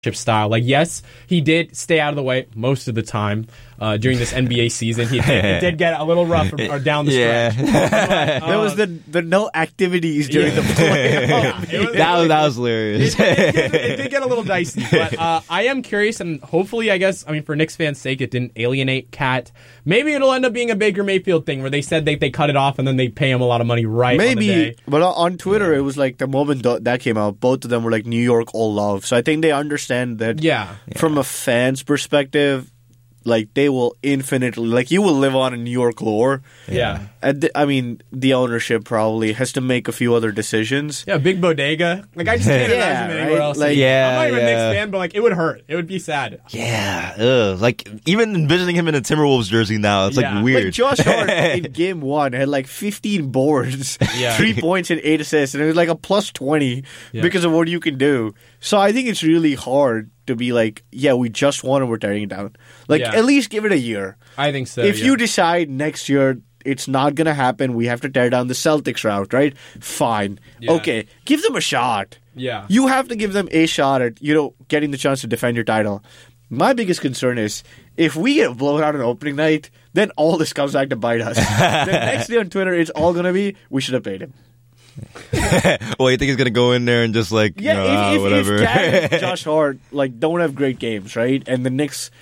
style. Like, yes, he did stay out of the way most of the time during this NBA season. It did get a little rough or down the stretch. But, there was the no activities during the playoffs. That was hilarious. It did get a little dicey, but I am curious, and hopefully, I guess, for Knicks fans' sake, it didn't alienate Cat. Maybe it'll end up being a Baker Mayfield thing where they said they cut it off and then they pay him a lot of money on the day. But on Twitter, it was like the moment that came out, both of them were like New York all love. So I think they understand that from a fan's perspective, like they will infinitely, like you will live on in New York lore. Yeah. And the ownership probably has to make a few other decisions. Yeah, big bodega. Like I just can't imagine it anywhere else. Like, I'm not even a Knicks fan, but like it would hurt. It would be sad. Yeah. Like even envisioning him in a Timberwolves jersey now, it's like weird. Like Josh Hart in game 1 had like 15 boards, 3 points and 8 assists, and it was like a plus 20 because of what you can do. So I think it's really hard to be like, we just won and we're tearing it down. Like, at least give it a year. I think so. If you decide next year it's not going to happen, we have to tear down the Celtics route, right? Fine. Yeah. Okay. Give them a shot. Yeah. You have to give them a shot at, getting the chance to defend your title. My biggest concern is if we get blown out on opening night, then all this comes back to bite us. The next day on Twitter, it's all going to be, we should have paid him. Well, you think he's gonna go in there and just like whatever? If Cat and Josh Hart don't have great games, right? And the Knicks,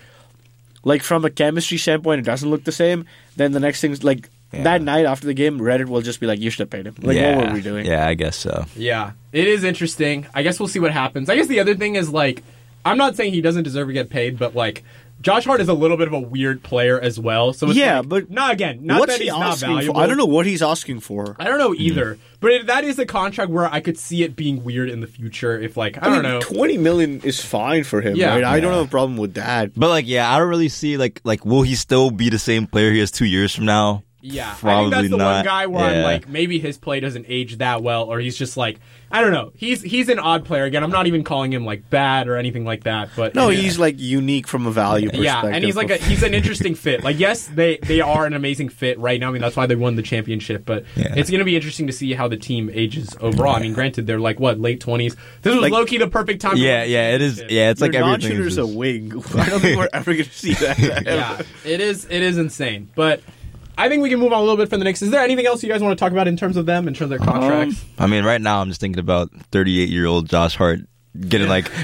from a chemistry standpoint, it doesn't look the same. Then the next thing's that night after the game, Reddit will just be like, "You should have paid him." What were we doing? Yeah, I guess so. Yeah, it is interesting. I guess we'll see what happens. I guess the other thing is I'm not saying he doesn't deserve to get paid, but Josh Hart is a little bit of a weird player as well. So it's but not what's that he's not valuable. For? I don't know what he's asking for. I don't know either. But that is a contract where I could see it being weird in the future. If I don't know, $20 million is fine for him. Yeah, right? I don't have a problem with that. But I don't really see will he still be the same player he is 2 years from now? Yeah, probably I think that's the not. one guy where I'm like, maybe his play doesn't age that well, or he's just I don't know. He's an odd player. Again, I'm not even calling him bad or anything like that. But no, he's unique from a value perspective. Yeah, and he's he's an interesting fit. Yes, they are an amazing fit right now. That's why they won the championship. But it's going to be interesting to see how the team ages overall. Granted, they're late 20s. This was low key the perfect time. It is. Yeah, it's Your everything. Non-shooter's a wing. I don't think we're ever going to see that. Yeah, it is insane. But I think we can move on a little bit from the Knicks. Is there anything else you guys want to talk about in terms of them, in terms of their contracts? Right now I'm just thinking about 38-year-old Josh Hart getting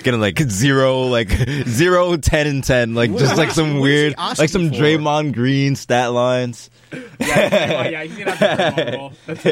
0, 10, and 10, just some weird, some Draymond Green stat lines. He's gonna have to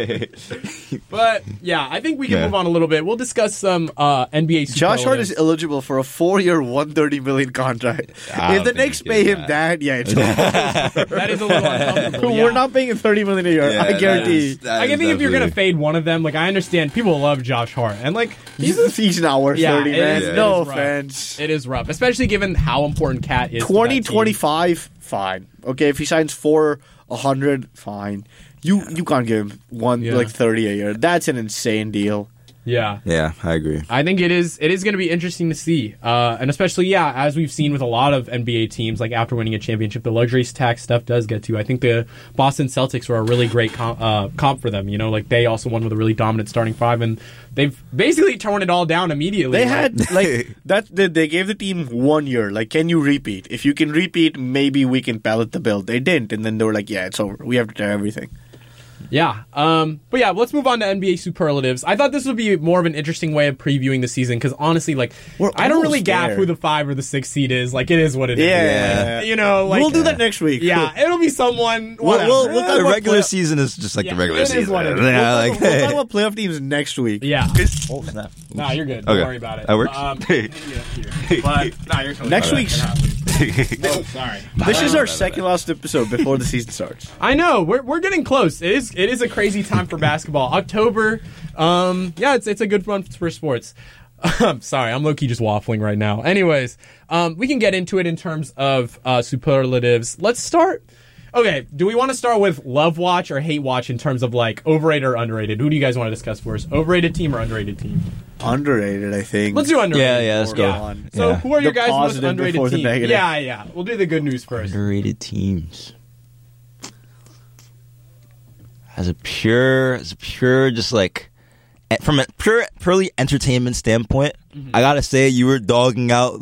But I think we can move on a little bit. We'll discuss some NBA superlatives. Josh Hart is eligible for a 4-year, $130 million contract. If the Knicks pay him that, it's that is a little uncomfortable. We're not paying him $30 million a year. I guarantee. I can think if you're gonna fade one of them, I understand people love Josh Hart, and he's not worth 30, man. No it offense. It is rough, especially given how important Cat is. 2025, fine. Okay, if he signs for 100, fine. You can't give him 30 a year. That's an insane deal. Yeah. Yeah, I agree. I think it is going to be interesting to see. And especially, as we've seen with a lot of NBA teams, after winning a championship, the luxury tax stuff does get to. I think the Boston Celtics were a really great comp for them. They also won with a really dominant starting five, and they've basically torn it all down immediately. They had, they gave the team 1 year. Can you repeat? If you can repeat, maybe we can pallet the bill. They didn't, and then they were like, it's over. We have to tear everything. Yeah. But let's move on to NBA superlatives. I thought this would be more of an interesting way of previewing the season because honestly, I don't really gap who the 5 or the 6 seed is. It is what it is. Yeah. We'll do that next week. Yeah, it'll be someone. The regular season is just the regular season. It is what it is. We'll talk about playoff teams next week. Yeah. Oh, snap. Nah, you're good. Don't worry about it. That works. You're totally next week's. Oh, sorry. This is our second last episode before the season starts. I know we're getting close. It is a crazy time for basketball. October, it's a good month for sports. I'm sorry, I'm low-key just waffling right now. Anyways, we can get into it in terms of superlatives. Let's start. Okay, do we want to start with love watch or hate watch in terms of overrated or underrated? Who do you guys want to discuss first? Overrated team or underrated team? Underrated, I think. Let's do underrated. Yeah, let's go. So who are your guys' most underrated teams? Yeah. We'll do the good news first. Underrated teams. As a pure, just from a purely entertainment standpoint, I gotta say, you were dogging out